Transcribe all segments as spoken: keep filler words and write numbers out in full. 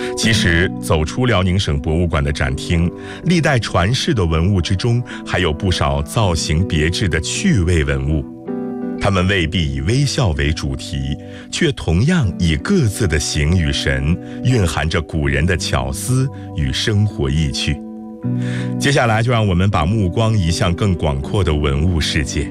其实走出辽宁省博物馆的展厅，历代传世的文物之中，还有不少造型别致的趣味文物。它们未必以微笑为主题，却同样以各自的形与神，蕴含着古人的巧思与生活意趣。接下来就让我们把目光移向更广阔的文物世界。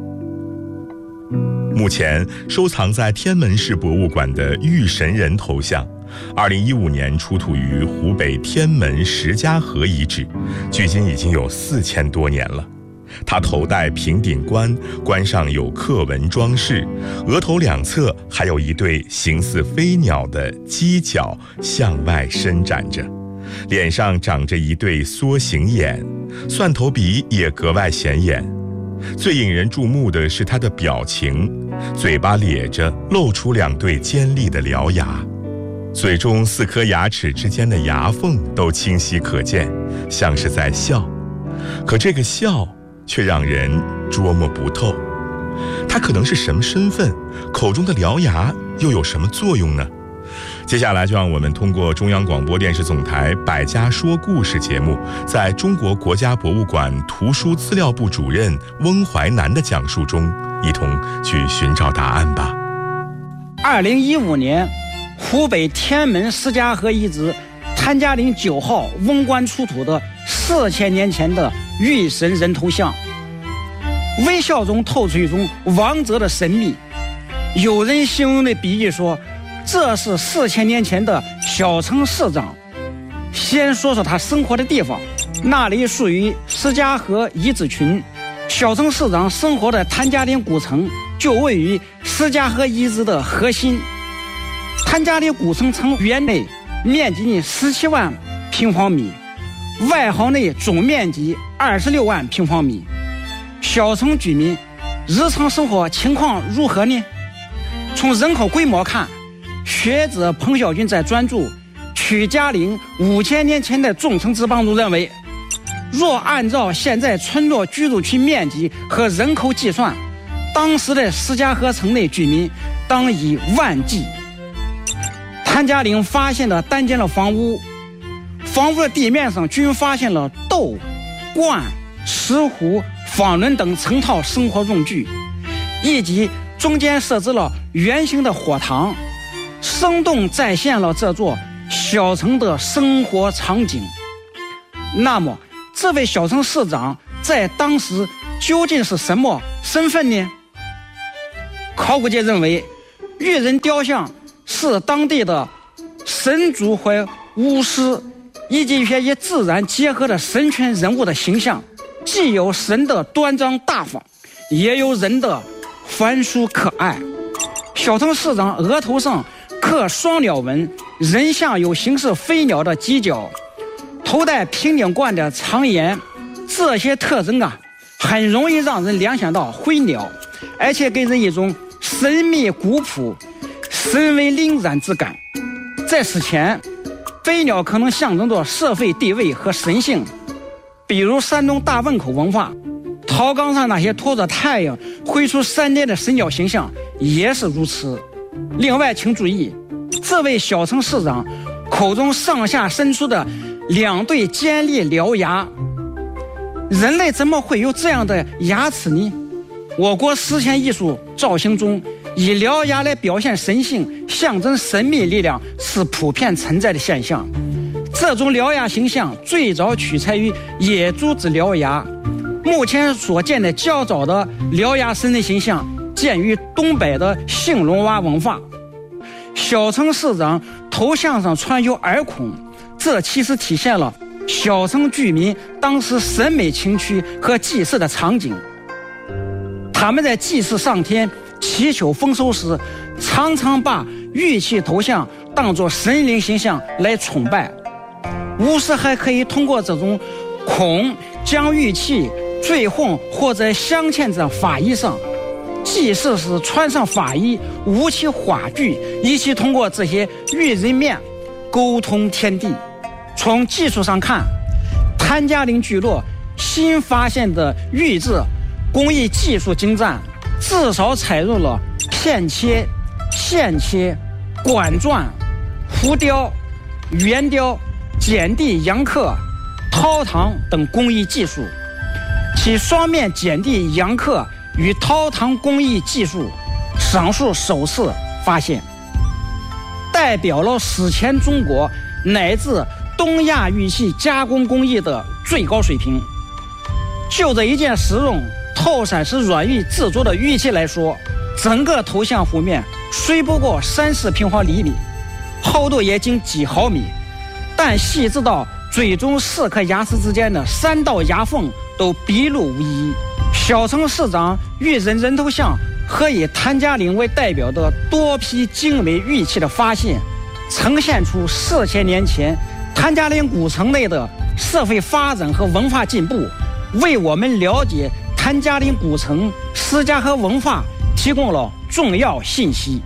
目前收藏在天门市博物馆的玉神人头像，二零一五年出土于湖北天门石家河遗址，距今已经有四千多年了。他头戴平顶冠，冠上有刻纹装饰，额头两侧还有一对形似飞鸟的犄角向外伸展着，脸上长着一对缩形眼，蒜头鼻也格外显眼。最引人注目的是他的表情，嘴巴咧着，露出两对尖利的獠牙，嘴中四颗牙齿之间的牙缝都清晰可见，像是在笑。可这个笑却让人捉摸不透，他可能是什么身份？口中的獠牙又有什么作用呢？接下来就让我们通过中央广播电视总台百家说故事节目，在中国国家博物馆图书资料部主任翁淮南的讲述中，一同去寻找答案吧。 二零一五年，湖北天门石家河遗址谭家岭九号文馆出土的四千年前的玉神人头像，微笑中透出一种王者的神秘。有人形容的比喻说，这是四千年前的小城市长。先说说他生活的地方，那里属于石家河遗址群。小城市长生活的谭家岭古城就位于石家河遗址的核心。谭家岭古城城园内面积十七万平方米，外壕内总面积二十六万平方米。小城居民日常生活情况如何呢？从人口规模看，学者彭晓军在专著《曲家岭五千年前的众城之邦》中认为，若按照现在村落居住区面积和人口计算，当时的石家河城内居民当以万计。谭家岭发现的单间的房屋，房屋的地面上均发现了豆、罐、石壶、纺轮等成套生活用具，以及中间设置了圆形的火塘，生动再现了这座小城的生活场景。那么这位小城市长在当时究竟是什么身份呢？考古界认为，玉人雕像是当地的神族或巫师，以及一些与自然结合的神权人物的形象，既有神的端庄大方，也有人的繁疏可爱。小城市长额头上刻双鸟纹，人像有形似飞鸟的犄角，头戴平顶冠的长檐，这些特征啊，很容易让人联想到灰鸟，而且给人一种神秘古朴、神为凛然之感。在此前，飞鸟可能象征着社会地位和神性，比如山东大汶口文化，陶缸上那些拖着太阳挥出闪电的神鸟形象也是如此。另外请注意，这位小城市长口中上下伸出的两对尖利獠牙，人类怎么会有这样的牙齿呢？我国史前艺术造型中，以獠牙来表现神性，象征神秘力量是普遍存在的现象。这种獠牙形象最早取材于野猪之獠牙，目前所见的较早的獠牙神的形象见于东北的兴隆洼文化。小城市长头像上穿有耳孔，这其实体现了小城居民当时审美情趣和祭祀的场景。他们在祭祀上天、祈求丰收时，常常把玉器头像当作神灵形象来崇拜。巫师还可以通过这种孔将玉器坠混或者镶嵌在法衣上，祭祀时穿上法衣，舞起话剧，一起通过这些玉人面沟通天地。从技术上看，谭家岭聚落新发现的玉制工艺技术精湛，至少采用了片切、线切、管钻、浮雕、 圆雕、剪地、阳刻、陶唐等工艺技术，其双面剪地、阳刻与陶唐工艺技术上述首次发现，代表了史前中国乃至东亚玉器加工工艺的最高水平。就这一件使用透闪石软玉制作的玉器来说，整个头像弧面虽不过三十平方厘米，厚度也仅几毫米，但细致到最终四颗牙齿之间的三道牙缝都笔录无遗。小城市长玉人人头像和以谭家岭为代表的多批精美玉器的发现，呈现出四千年前谭家岭古城内的社会发展和文化进步，为我们了解谭家岭古城史家和文化提供了重要信息。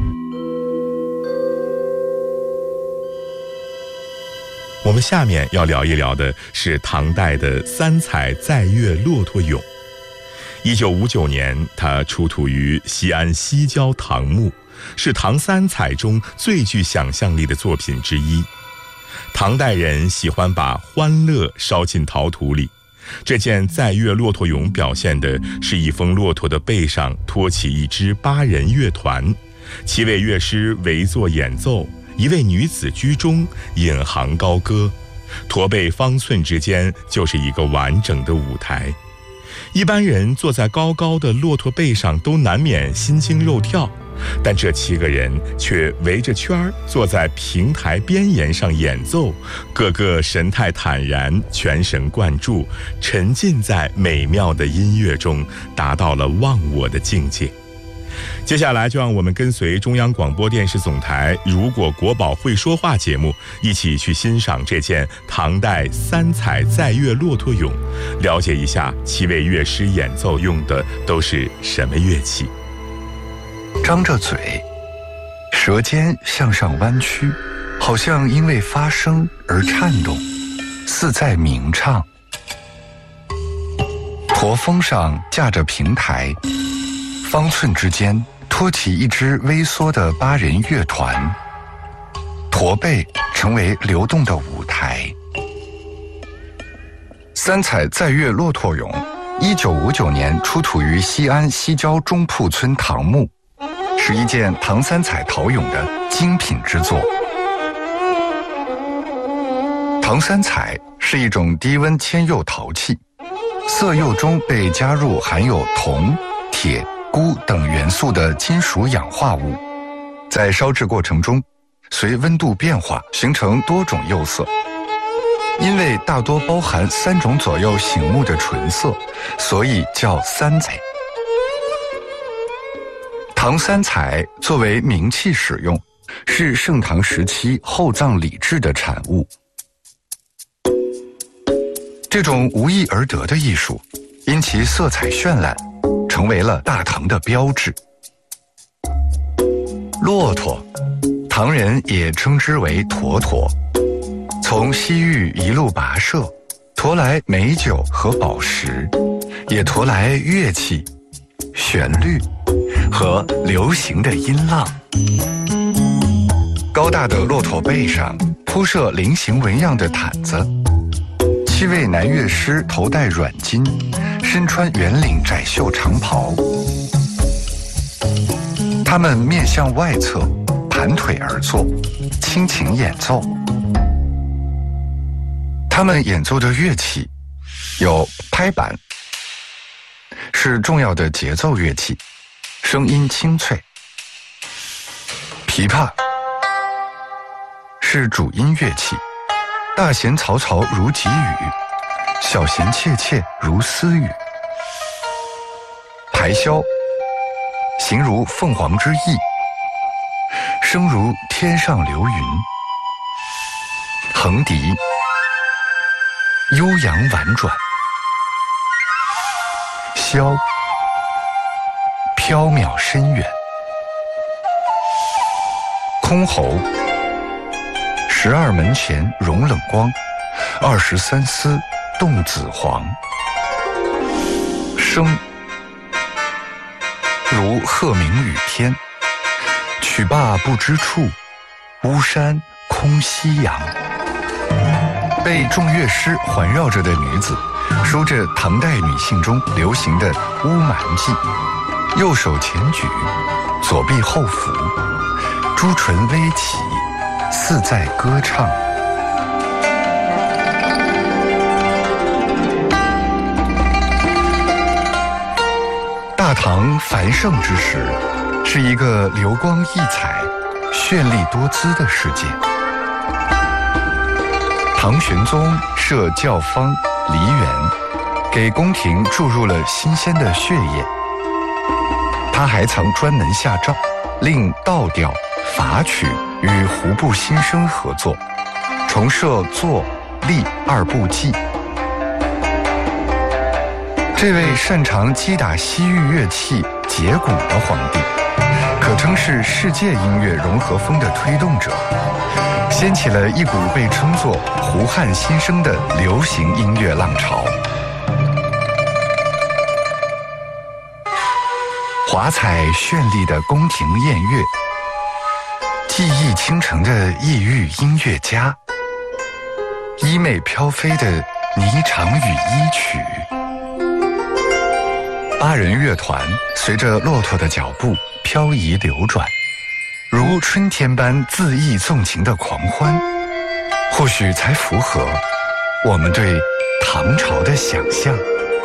我们下面要聊一聊的是唐代的三彩载月骆驼俑。一九五九年，它出土于西安西郊唐墓，是唐三彩中最具想象力的作品之一。唐代人喜欢把欢乐烧进陶土里，这件载月骆驼俑表现的是一峰骆驼的背上托起一支八人乐团，七位乐师围坐演奏，一位女子居中引吭高歌，驼背方寸之间就是一个完整的舞台。一般人坐在高高的骆驼背上都难免心惊肉跳，但这七个人却围着圈儿坐在平台边沿上演奏，个个神态坦然，全神贯注，沉浸在美妙的音乐中，达到了忘我的境界。接下来就让我们跟随中央广播电视总台如果国宝会说话节目，一起去欣赏这件唐代三彩载月骆驼俑，了解一下七位乐师演奏用的都是什么乐器。 张着嘴，舌尖向上弯曲，好像因为发声而颤动，似在鸣唱。驼峰上架着平台，方寸之间托起一支微缩的八人乐团，驼背成为流动的舞台。三彩载月骆驼俑，一九五九年出土于西安西郊中铺村唐墓，是一件唐三彩陶俑的精品之作。唐三彩是一种低温铅釉陶器，色釉中被加入含有铜、铁、钴等元素的金属氧化物，在烧制过程中随温度变化形成多种釉色。因为大多包含三种左右醒目的纯色，所以叫三彩。唐三彩作为名器使用，是盛唐时期厚葬礼制的产物。这种无意而得的艺术，因其色彩绚烂，成为了大唐的标志。骆驼，唐人也称之为驼驼，从西域一路跋涉，驮来美酒和宝石，也驮来乐器、旋律和流行的音浪。高大的骆驼背上铺设菱形纹样的毯子，七位男乐师头戴软巾，身穿圆领窄袖长袍，他们面向外侧，盘腿而坐，倾情演奏。他们演奏的乐器有拍板，是重要的节奏乐器，声音清脆；琵琶是主音乐器，大弦嘈嘈如急雨，小弦切切如私语；排箫形如凤凰之翼，声如天上流云；横笛悠扬婉转，箫缥缈深远；箜篌十二门前融冷光，二十三丝动紫黄；笙如鹤鸣雨天，曲罢不知处，巫山空空夕阳。被众乐师环绕着的女子，梳着唐代女性中流行的乌蛮髻，右手前举，左臂后扶，朱唇微起，似在歌唱。大唐繁盛之时，是一个流光溢彩、绚丽多姿的世界。唐玄宗设教坊梨园，给宫廷注入了新鲜的血液。他还曾专门下诏，令道调、法曲与胡部新生合作，重设作、吏二部记。这位擅长击打西域乐器节鼓的皇帝，可称是世界音乐融合风的推动者，掀起了一股被称作胡汉新生的流行音乐浪潮。华彩绚丽的宫廷宴乐，技艺倾城的异域音乐家，衣袂飘飞的霓裳羽衣曲。八人乐团随着骆驼的脚步漂移流转，如春天般恣意纵情的狂欢，或许才符合我们对唐朝的想象。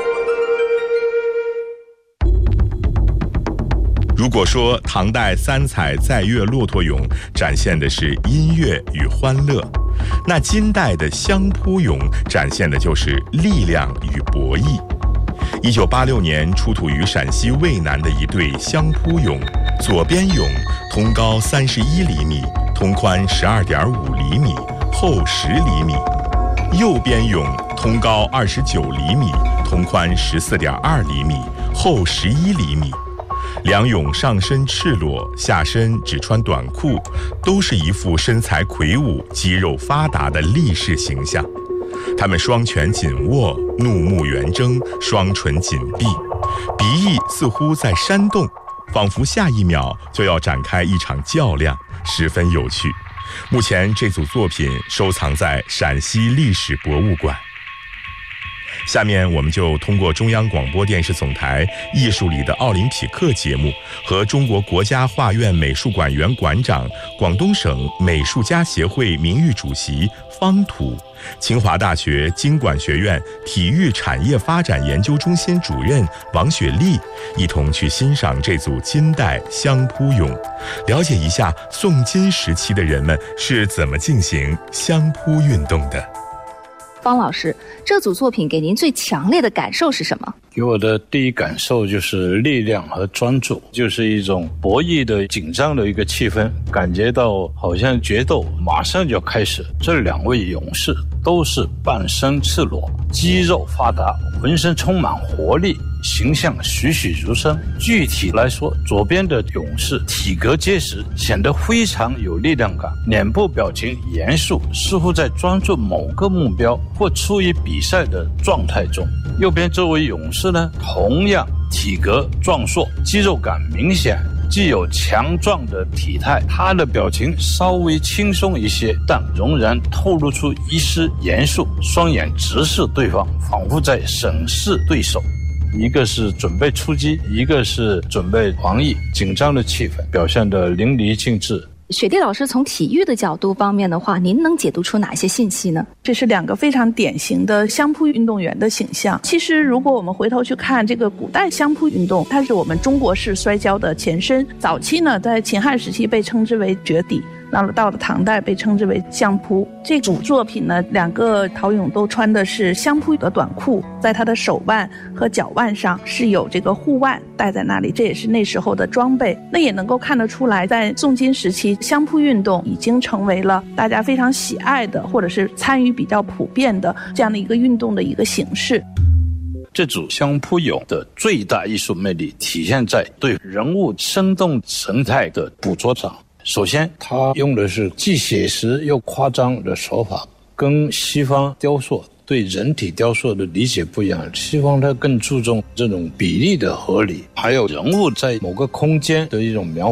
如果说唐代三彩载乐骆驼俑展现的是音乐与欢乐，那金代的相扑俑展现的就是力量与博弈。一九八六年出土于陕西渭南的一对相扑俑，左边俑通高三十一厘米，通宽十二点五厘米，厚十厘米；右边俑通高二十九厘米，通宽十四点二厘米，厚十一厘米。两俑上身赤裸，下身只穿短裤，都是一副身材魁梧、肌肉发达的力士形象。他们双拳紧握，怒目圆睁，双唇紧闭，鼻翼似乎在扇动，仿佛下一秒就要展开一场较量，十分有趣。目前这组作品收藏在陕西历史博物馆。下面我们就通过中央广播电视总台艺术里的奥林匹克节目和中国国家画院美术馆原馆长、广东省美术家协会名誉主席方土、清华大学经管学院体育产业发展研究中心主任王雪丽一同去欣赏这组金代相扑俑，了解一下宋金时期的人们是怎么进行相扑运动的。 方老师，这组作品给您最强烈的感受是什么？ 给我的第一感受就是力量和专注，就是一种博弈的紧张的一个气氛，感觉到好像决斗马上就要开始。这两位勇士都是半身赤裸，肌肉发达，浑身充满活力，形象栩栩如生。具体来说，左边的勇士体格结实，显得非常有力量感，脸部表情严肃，似乎在专注某个目标或处于比赛的状态中。右边这位勇士呢，同样体格壮硕，肌肉感明显，既有强壮的体态，他的表情稍微轻松一些，但仍然透露出一丝严肃，双眼直视对方，仿佛在审视对手。一个是准备出击，一个是准备防御，紧张的气氛表现得淋漓尽致。 雪莉老师，从体育的角度方面的话，您能解读出哪些信息呢？ 这是两个非常典型的相扑运动员的形象。其实如果我们回头去看这个古代相扑运动，它是我们中国式摔跤的前身。早期呢，在秦汉时期被称之为绝底，那么到了唐代被称之为相扑。这组作品呢，两个陶俑都穿的是相扑的短裤，在他的手腕和脚腕上是有这个护腕戴在那里，这也是那时候的装备。那也能够看得出来，在宋金时期，相扑运动已经成为了大家非常喜爱的，或者是参与比较普遍的这样的一个运动的一个形式。 这组相扑俑的最大艺术魅力体现在对人物生动神态的捕捉上。首先，他用的是既写实又夸张的手法，跟西方雕塑对人体雕塑的理解不一样。西方它更注重这种比例的合理，还有人物在某个空间的一种描绘，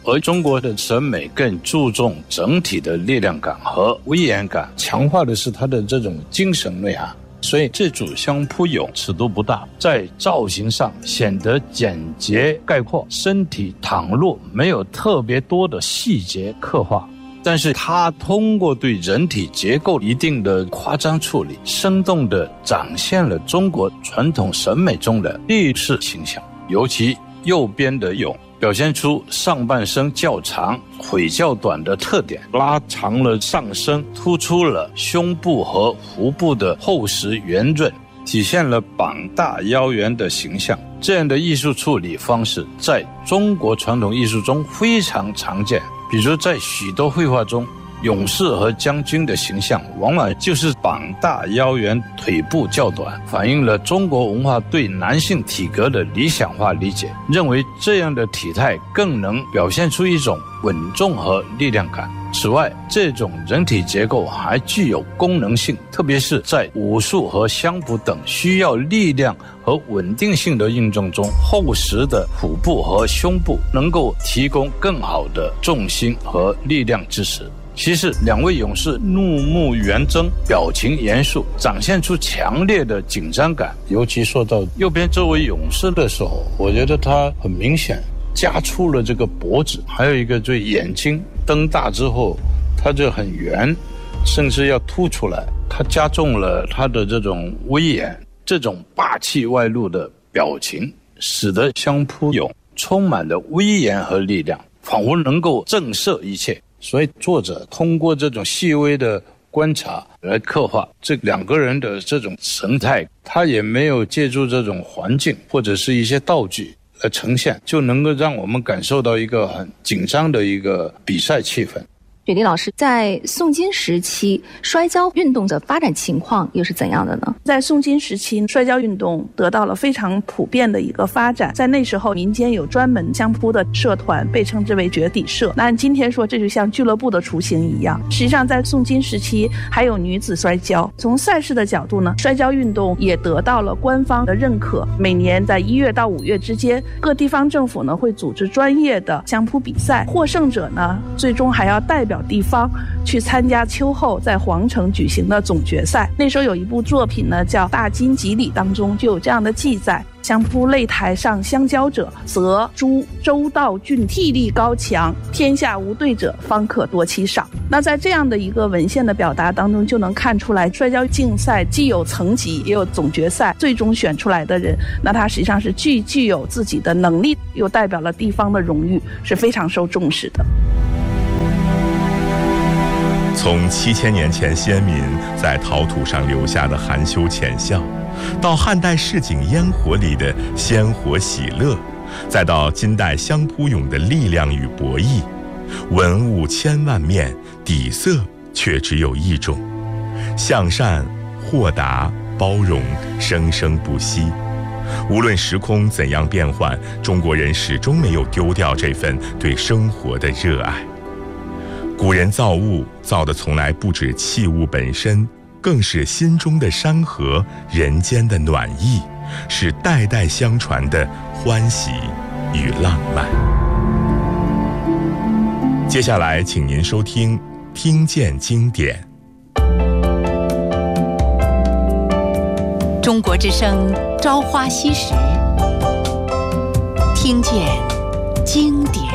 而中国的审美更注重整体的力量感和威严感，强化的是它的这种精神内涵。所以这组香扑俑尺度不大，在造型上显得简洁概括，身体躺落没有特别多的细节刻画，但是它通过对人体结构一定的夸张处理，生动地展现了中国传统审美中的立式形象。尤其右边的俑表现出上半身较长、腿较短的特点，拉长了上身，突出了胸部和腹部的厚实圆润，体现了膀大腰圆的形象。这样的艺术处理方式在中国传统艺术中非常常见，比如在许多绘画中，勇士和将军的形象往往就是膀大腰圆，腿部较短，反映了中国文化对男性体格的理想化理解，认为这样的体态更能表现出一种稳重和力量感。此外，这种人体结构还具有功能性，特别是在武术和相扑等需要力量和稳定性的运动中，厚实的腹部和胸部能够提供更好的重心和力量支持。其实两位勇士怒目圆睁，表情严肃，展现出强烈的紧张感。尤其说到右边这位勇士的时候，我觉得他很明显加粗了这个脖子，还有一个对眼睛瞪大之后他就很圆，甚至要凸出来，他加重了他的这种威严，这种霸气外露的表情使得香扑俑充满了威严和力量，仿佛能够震慑一切。所以作者通过这种细微的观察来刻画这两个人的这种神态，他也没有借助这种环境或者是一些道具来呈现，就能够让我们感受到一个很紧张的一个比赛气氛。 雪梨老师，在宋金时期，摔跤运动的发展情况又是怎样的呢？ 在宋金时期，摔跤运动得到了非常普遍的一个发展。在那时候，民间有专门相扑的社团，被称之为绝底社。那按今天说，这就像俱乐部的雏形一样。实际上，在宋金时期，还有女子摔跤。从赛事的角度呢，摔跤运动也得到了官方的认可。每年在一月到五月之间，各地方政府呢会组织专业的相扑比赛，获胜者呢最终还要代表地方去参加秋后在皇城举行的总决赛。那时候有一部作品呢叫《大金吉礼》，当中就有这样的记载：相扑擂台上相交者，则诸周道郡体力高强，天下无对者，方可夺其赏。那在这样的一个文献的表达当中，就能看出来摔跤竞赛既有层级也有总决赛，最终选出来的人，那他实际上是具具有自己的能力，又代表了地方的荣誉，是非常受重视的。 从七千年前先民在陶土上留下的含羞浅笑，到汉代市井烟火里的鲜活喜乐，再到今代香扑俑的力量与博弈，文物千万面，底色却只有一种：向善、豁达、包容，生生不息。无论时空怎样变换，中国人始终没有丢掉这份对生活的热爱。古人造物造的从来不止器物本身，更是心中的山河，人间的暖意，是代代相传的欢喜与浪漫。接下来请您收听听见经典。 中国之声朝花夕拾，听见经典。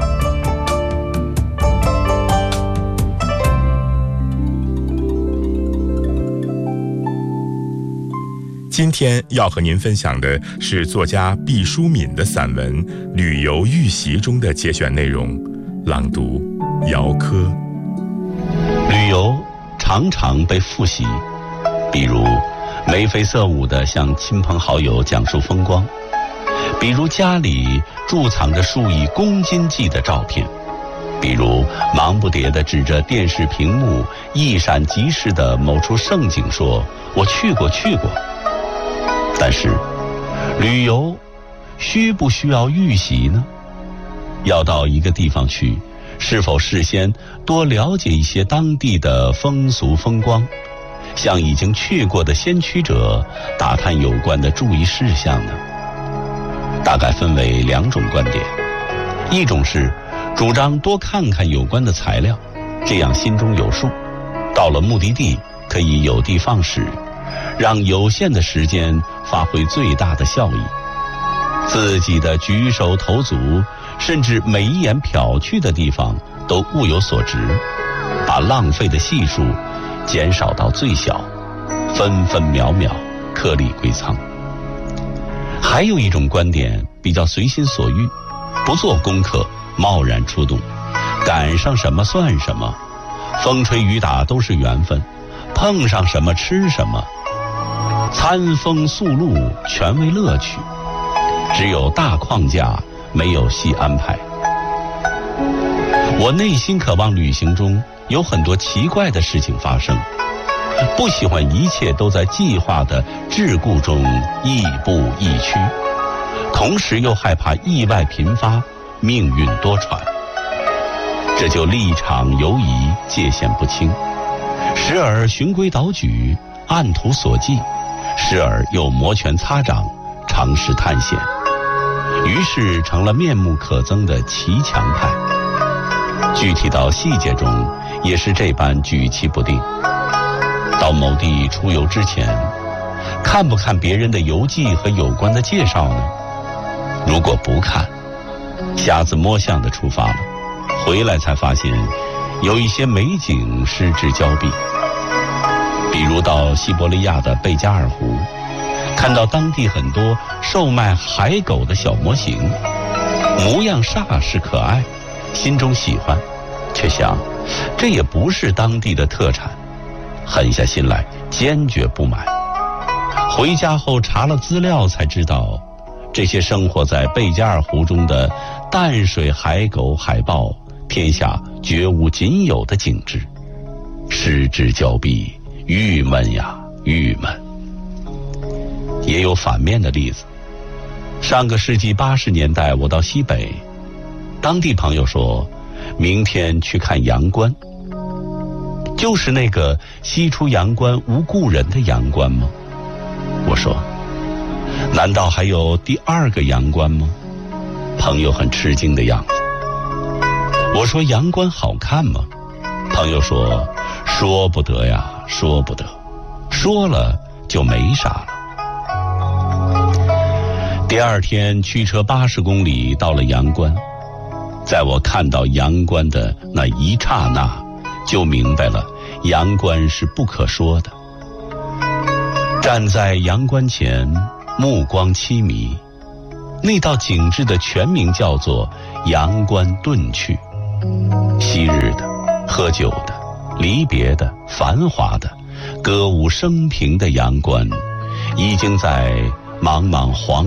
今天要和您分享的是作家毕淑敏的散文《旅游预习》中的节选内容，朗读姚科。 旅游常常被复习，比如眉飞色舞地向亲朋好友讲述风光，比如家里贮藏着数以公斤计的照片，比如忙不迭地指着电视屏幕一闪即逝的某处胜景说：“我去过去过。”但是旅游需不需要预习呢？要到一个地方去，是否事先多了解一些当地的风俗风光，向已经去过的先驱者打探有关的注意事项呢？大概分为两种观点，一种是主张多看看有关的材料，这样心中有数，到了目的地可以有的放矢，让有限的时间发挥最大的效益。自己的举手投足，甚至每一眼瞟去的地方都物有所值，把浪费的系数减少到最小，分分秒秒颗粒归仓。还有一种观点比较随心所欲，不做功课，贸然出动，赶上什么算什么，风吹雨打都是缘分，碰上什么吃什么，餐风宿露全为乐趣，只有大框架，没有细安排。我内心渴望旅行中有很多奇怪的事情发生，不喜欢一切都在计划的桎梏中亦步亦趋，同时又害怕意外频发，命运多舛。这就立场游移，界限不清，时而循规蹈矩，按图索骥，时而又摩拳擦掌，尝试探险，于是成了面目可憎的骑墙派。具体到细节中也是这般举棋不定。到某地出游之前，看不看别人的游记和有关的介绍呢？如果不看，瞎子摸象的出发了，回来才发现有一些美景失之交臂。比如到西伯利亚的贝加尔湖，看到当地很多售卖海狗的小模型，模样煞是可爱，心中喜欢，却想这也不是当地的特产，狠下心来坚决不买。回家后查了资料才知道，这些生活在贝加尔湖中的淡水海狗海豹，天下绝无仅有的景致，失之交臂，郁闷呀郁闷。也有反面的例子，上个世纪八十年代我到西北，当地朋友说明天去看阳关，就是那个西出阳关无故人的阳关吗？我说难道还有第二个阳关吗？朋友很吃惊的样子。我说阳关好看吗？朋友说说不得呀，说不得，说了就没啥了。第二天驱车八十公里到了阳关，在我看到阳关的那一刹那，就明白了阳关是不可说的。站在阳关前，目光凄迷，那道景致的全名叫做阳关遁去。昔日的、喝酒的、离别的、繁华的、歌舞升平的阳关，已经在茫茫黄